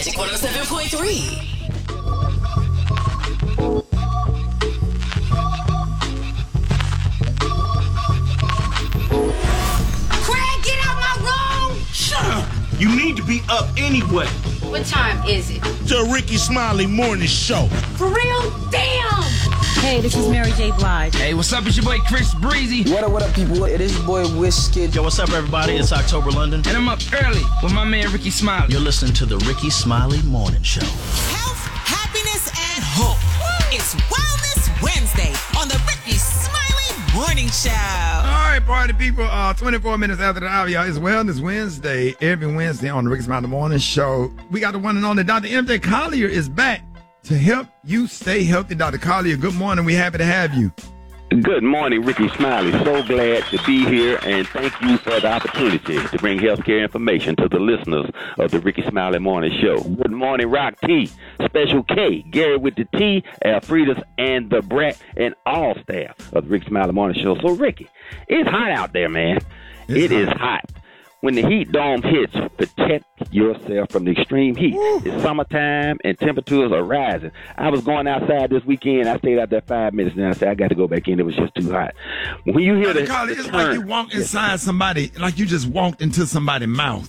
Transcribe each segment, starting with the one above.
107.3. Craig, get out my room! Shut up! You need to be up anyway. What time is it? The Ricky Smiley Morning Show. For real? Damn! Hey, this is Mary J. Blige. Hey, what's up? It's your boy Chris Breezy. What up, people? It is your boy Wizkid. Yo, what's up, everybody? It's October London. And I'm up early with my man Ricky Smiley. You're listening to the Ricky Smiley Morning Show. Health, happiness, and hope. It's Wellness Wednesday on the Ricky Smiley Morning Show. All right, party people. 24 minutes after the hour, y'all. It's Wellness Wednesday. Every Wednesday on the Ricky Smiley Morning Show. We got the one and only Dr. MJ Collier is back to help you stay healthy. Dr. Collier, good morning. We're happy to have you. Good morning, Ricky Smiley. So glad to be here, and thank you for the opportunity to bring healthcare information to the listeners of the Ricky Smiley Morning Show. Good morning, Rock T, Special K, Gary with the T, Alfredas, and the Brat, and all staff of the Ricky Smiley Morning Show. So, Ricky, it's hot out there, man. It is hot. When the heat dome hits, protect yourself from the extreme heat. It's summertime and temperatures are rising. I was going outside this weekend. I stayed out there 5 minutes, and I said I got to go back in. It was just too hot. When you hear it's like you walked inside somebody, like you just walked into somebody's mouth.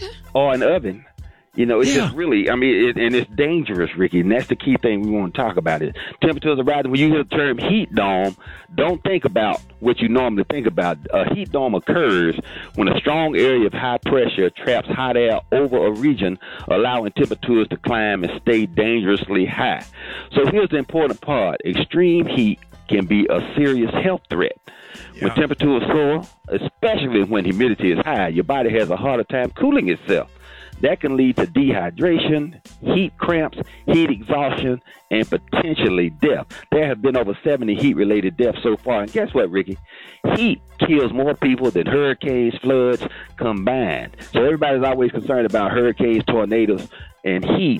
Or an oven. You know, it's just really, and it's dangerous, Ricky, and that's the key thing we want to talk about is temperatures are rising. When you hear the term heat dome, don't think about what you normally think about. A heat dome occurs when a strong area of high pressure traps hot air over a region, allowing temperatures to climb and stay dangerously high. So here's the important part. Extreme heat can be a serious health threat. When temperatures soar, especially when humidity is high, your body has a harder time cooling itself. That can lead to dehydration, heat cramps, heat exhaustion, and potentially death. There have been over 70 heat-related deaths so far. And guess what, Ricky? Heat kills more people than hurricanes, floods combined. So everybody's always concerned about hurricanes, tornadoes, and heat,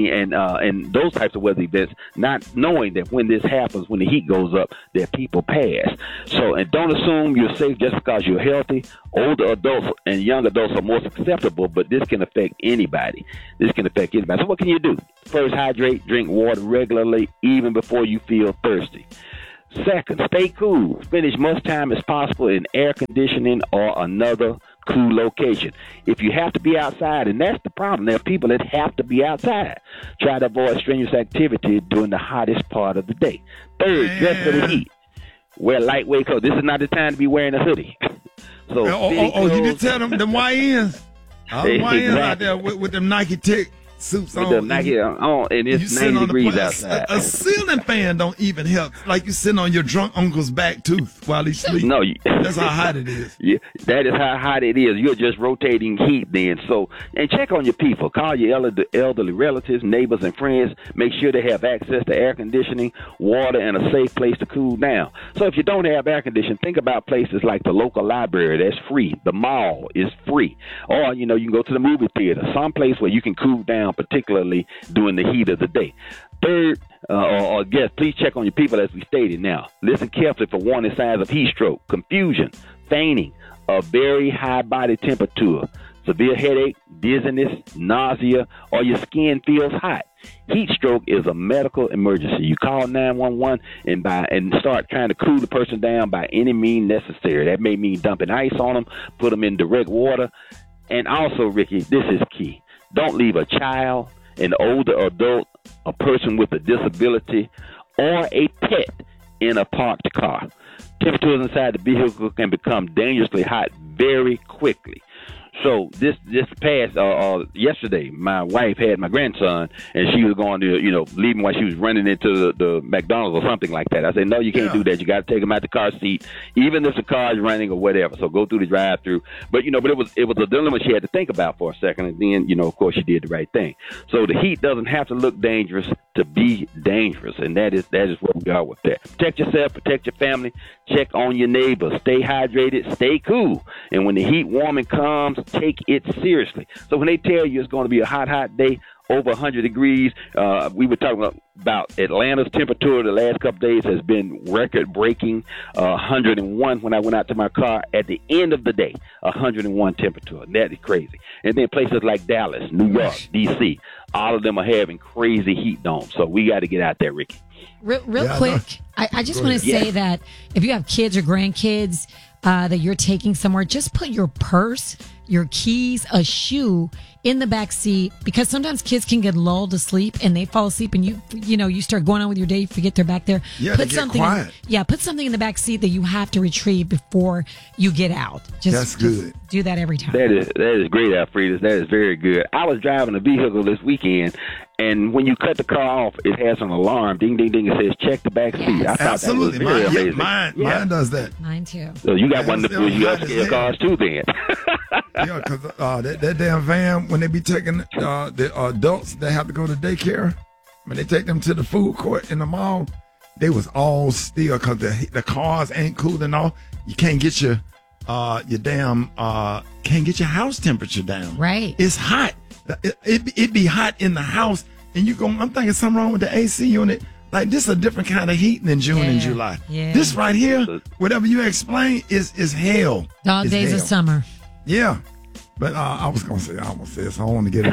and those types of weather events, not knowing that when this happens, when the heat goes up, that people pass. So, and don't assume you're safe just because you're healthy. Older adults and young adults are more susceptible, but this can affect anybody. So what can you do? First, hydrate, drink water regularly, even before you feel thirsty. Second, stay cool. Spend as much time as possible in air conditioning or another cool location. If you have to be outside, and that's the problem, there are people that have to be outside, try to avoid strenuous activity during the hottest part of the day. Third, dress for the heat. Wear lightweight clothes. This is not the time to be wearing a hoodie. So, you did tell them YNs. All the YNs out there with them Nike Tech suits on. With them Nike on, and it's 90 degrees outside. A ceiling fan don't even help. Like you sitting on your drunk uncle's back tooth while he's sleeping. No, that's how hot it is. Yeah, that is how hot it is. You're just rotating heat then. So, and check on your people. Call your elderly relatives, neighbors, and friends. Make sure they have access to air conditioning, water, and a safe place to cool down. So if you don't have air conditioning, think about places like the local library. That's free. The mall is free. Or, you can go to the movie theater, someplace where you can cool down, particularly during the heat of the day. Third, please check on your people as we stated. Now, listen carefully for warning signs of heat stroke, confusion, fainting, a very high body temperature, severe headache, dizziness, nausea, or your skin feels hot. Heat stroke is a medical emergency. You call 911 and start trying to cool the person down by any means necessary. That may mean dumping ice on them, put them in direct water. And also, Ricky, this is key. Don't leave a child, an older adult, a person with a disability, or a pet in a parked car. Temperatures inside the vehicle can become dangerously hot very quickly. So this past yesterday, my wife had my grandson, and she was going to, leave him while she was running into the McDonald's or something like that. I said, no, you can't do that. You got to take him out the car seat, even if the car is running or whatever. So go through the drive-through. But but it was a dilemma she had to think about for a second, and then of course she did the right thing. So the heat doesn't have to look dangerous to be dangerous, and that is where we are with that. Protect yourself, protect your family, check on your neighbors, stay hydrated, stay cool, and when the heat warming comes, take it seriously. So when they tell you it's going to be a hot day, over 100 degrees, we were talking about Atlanta's temperature the last couple days has been record-breaking, 101 when I went out to my car at the end of the day, 101 temperature. That is crazy. And then places like Dallas, New York, D.C., all of them are having crazy heat domes. So we got to get out there, Ricky. Real quick, I just want to say that if you have kids or grandkids that you're taking somewhere, just put your purse, your keys, a shoe in the back seat, because sometimes kids can get lulled to sleep and they fall asleep and you start going on with your day, you forget they're back there. Yeah, put something quiet. Put something in the back seat that you have to retrieve before you get out. That's good. Just do that every time. That is great, Alfredas. That is very good. I was driving a vehicle this weekend, and when you cut the car off, it has an alarm. Ding, ding, ding. It says, check the back seat. I thought Absolutely. that was very amazing. Mine does that. Mine too. So you got one of the upscale cars too then. Yeah, because that damn van, when they be taking the adults that have to go to daycare, when they take them to the food court in the mall, they was all still because the cars ain't cool enough. You can't get your damn can't get your house temperature down. Right. It's hot. It be hot in the house, and I'm thinking something wrong with the AC unit. Like, this is a different kind of heat than June and July. Yeah. This right here, whatever you explain, is hell. Dog It's days hell. of summer. Yeah. But I was going to say, I almost said, so I want to get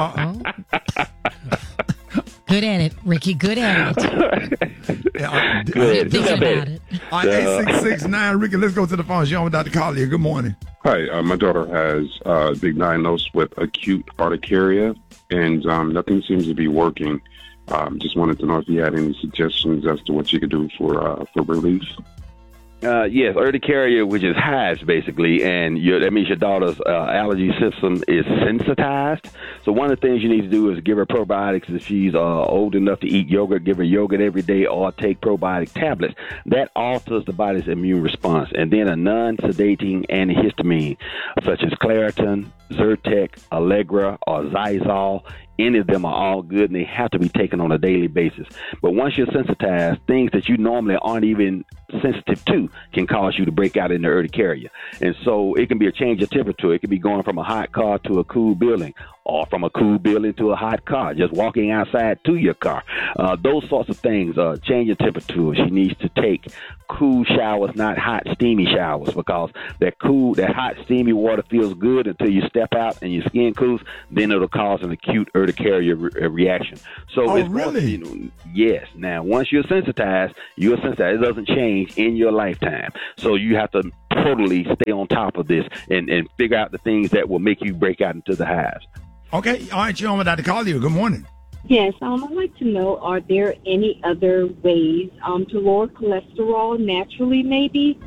it. Good at it, Ricky. Good at it. Good. Think about it. All right, 8669, Ricky, let's go to the phone. You're on with Dr. Collier. Good morning. Hi, my daughter has been diagnosed with acute urticaria, and nothing seems to be working. Just wanted to know if you had any suggestions as to what you could do for relief. Yes, urticaria, which is hives basically, and that means your daughter's allergy system is sensitized. So one of the things you need to do is give her probiotics. If she's old enough to eat yogurt, give her yogurt every day or take probiotic tablets. That alters the body's immune response. And then a non-sedating antihistamine, such as Claritin, Zyrtec, Allegra, or Zysol. Any of them are all good, and they have to be taken on a daily basis. But once you're sensitized, things that you normally aren't even sensitive to can cause you to break out into urticaria. And so it can be a change of temperature. It can be going from a hot car to a cool building, or from a cool building to a hot car, just walking outside to your car. Those sorts of things, change of temperature. She needs to take cool showers, not hot, steamy showers, because that hot, steamy water feels good until you step out and your skin cools, then it'll cause an acute urticaria reaction. So it's really? Yes. Now, once you're sensitized, it doesn't change in your lifetime. So you have to totally stay on top of this and figure out the things that will make you break out into the hives. Okay. All right, you're on with Dr. Collier. Good morning. Yes, I'd like to know, are there any other ways to lower cholesterol naturally, maybe?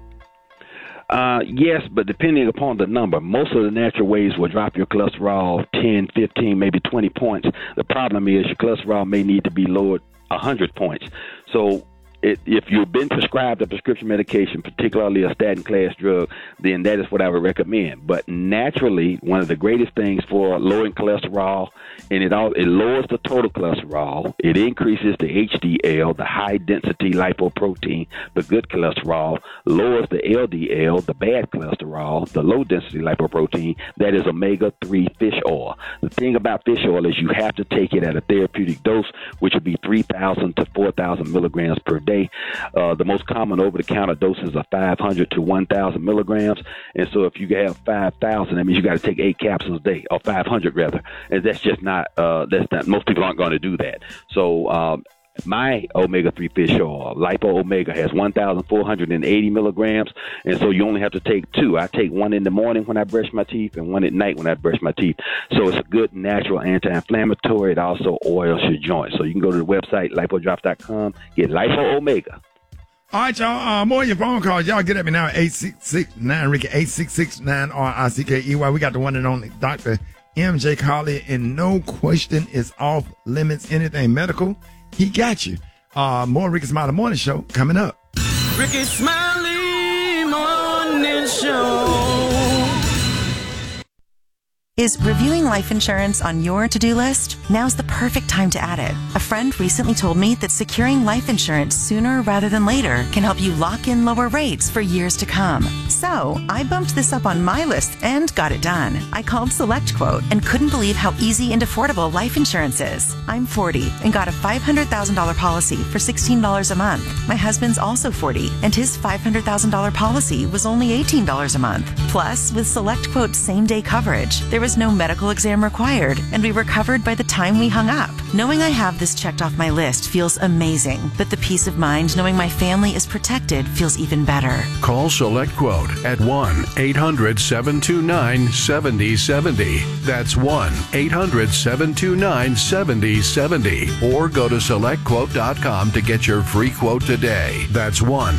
Yes, but depending upon the number, most of the natural ways will drop your cholesterol 10, 15, maybe 20 points. The problem is your cholesterol may need to be lowered 100 points. So if you've been prescribed a prescription medication, particularly a statin class drug, then that is what I would recommend. But naturally, one of the greatest things for lowering cholesterol, and it lowers the total cholesterol, it increases the HDL, the high density lipoprotein, the good cholesterol, lowers the LDL, the bad cholesterol, the low density lipoprotein, that is omega-3 fish oil. The thing about fish oil is you have to take it at a therapeutic dose, which would be 3,000 to 4,000 milligrams per day. The most common over-the-counter doses are 500 to 1,000 milligrams. And so if you have 5,000, that means you got to take 8 capsules a day, or 500 rather. And that's just not, most people aren't going to do that. So my omega-3 fish oil, Lipo Omega, has 1,480 milligrams. And so you only have to take 2. I take 1 in the morning when I brush my teeth and 1 at night when I brush my teeth. So it's a good natural anti-inflammatory. It also oils your joints. So you can go to the website, lipodrops.com, get Lipo Omega. All right, y'all. More of your phone calls. Y'all get at me now at 866-9-RICKY, 866-9-RICKEY. We got the one and only Dr. MJ Collier, and no question is off limits. Anything medical, he got you. More Ricky Smiley Morning Show coming up. Ricky Smiley Morning Show. Is reviewing life insurance on your to-do list? Now's the perfect time to add it. A friend recently told me that securing life insurance sooner rather than later can help you lock in lower rates for years to come. So I bumped this up on my list and got it done. I called SelectQuote and couldn't believe how easy and affordable life insurance is. I'm 40 and got a $500,000 policy for $16 a month. My husband's also 40 and his $500,000 policy was only $18 a month. Plus, with SelectQuote's same-day coverage, there was was no medical exam required, and we were covered by the time we hung up. Knowing I have this checked off my list feels amazing, but the peace of mind knowing my family is protected feels even better. Call SelectQuote at 1-800-729-7070. That's 1-800-729-7070. Or go to SelectQuote.com to get your free quote today. That's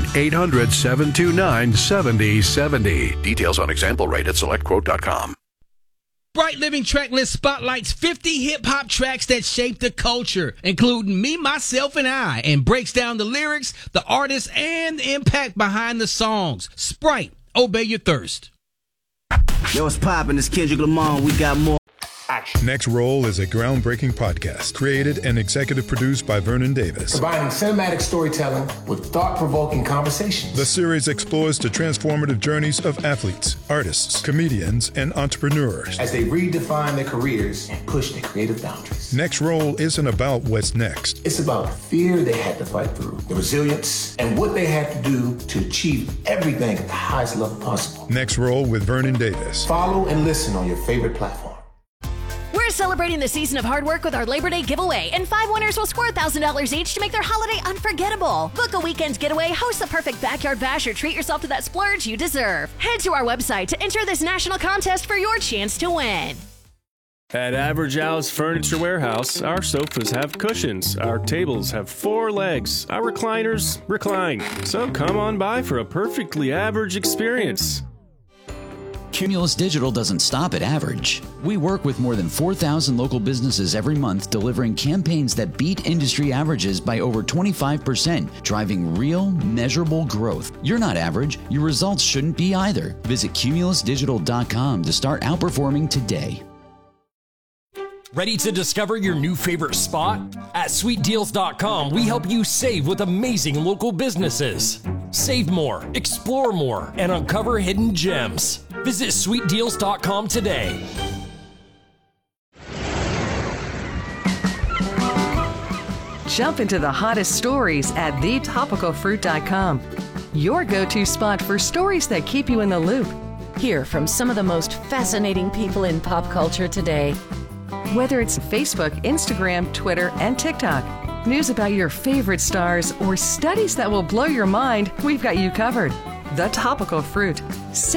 1-800-729-7070. Details on example rate at SelectQuote.com. Bright Living Tracklist spotlights 50 hip-hop tracks that shaped the culture, including Me, Myself, and I, and breaks down the lyrics, the artists, and the impact behind the songs. Sprite, obey your thirst. Yo, what's poppin'? It's Kendrick Lamar. We got more. Next Roll is a groundbreaking podcast created and executive produced by Vernon Davis. Combining cinematic storytelling with thought-provoking conversations. The series explores the transformative journeys of athletes, artists, comedians, and entrepreneurs as they redefine their careers and push their creative boundaries. Next Roll isn't about what's next. It's about the fear they had to fight through, the resilience, and what they had to do to achieve everything at the highest level possible. Next Roll with Vernon Davis. Follow and listen on your favorite platform. We're celebrating the season of hard work with our Labor Day giveaway, and 5 winners will score $1,000 each to make their holiday unforgettable. Book a weekend getaway, host the perfect backyard bash, or treat yourself to that splurge you deserve. Head to our website to enter this national contest for your chance to win. At Average Al's Furniture Warehouse, our sofas have cushions, our tables have 4 legs, our recliners recline. So come on by for a perfectly average experience. Cumulus Digital doesn't stop at average. We work with more than 4,000 local businesses every month, delivering campaigns that beat industry averages by over 25%, driving real, measurable growth. You're not average. Your results shouldn't be either. Visit cumulusdigital.com to start outperforming today. Ready to discover your new favorite spot? At sweetdeals.com, we help you save with amazing local businesses. Save more, explore more, and uncover hidden gems. Visit sweetdeals.com today. Jump into the hottest stories at thetopicalfruit.com. Your go-to spot for stories that keep you in the loop. Hear from some of the most fascinating people in pop culture today. Whether it's Facebook, Instagram, Twitter, and TikTok, news about your favorite stars, or studies that will blow your mind, we've got you covered. The Topical Fruit.